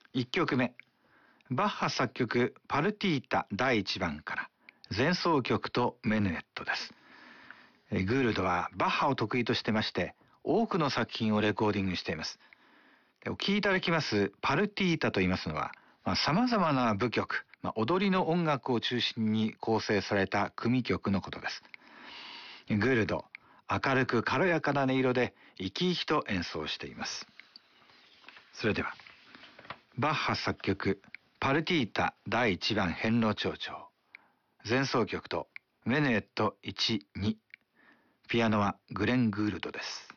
1曲目、バッハ作曲パルティータ第1番から前奏曲とメヌエットです。グールドはバッハを得意としてまして、多くの作品をレコーディングしています。お聴きいただきますパルティータと言いますのは、様々な舞曲、踊りの音楽を中心に構成された組曲のことです。グールド、明るく軽やかな音色で生き生きと演奏しています。それでは、バッハ作曲パルティータ第1番変路長調、前奏曲とメヌエット1、2、ピアノはグレン・グールドです。